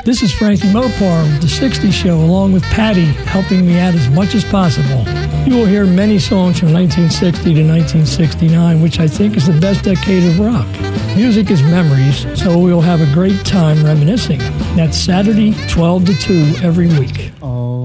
This is Frankie Mopar with The 60s Show, along with Patty, helping me out as much as possible. You will hear many songs from 1960 to 1969, which I think is the best decade of rock. Music is memories, so we'll have a great time reminiscing. That's Saturday, 12 to 2 every week.